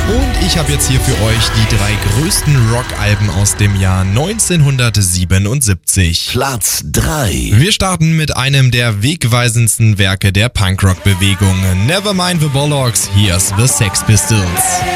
Und ich habe jetzt hier für euch die 3 größten Rockalben aus dem Jahr 1977. Platz 3. Wir starten mit einem der wegweisendsten Werke der Punkrock-Bewegung. Nevermind the Bollocks, here's the Sex Pistols.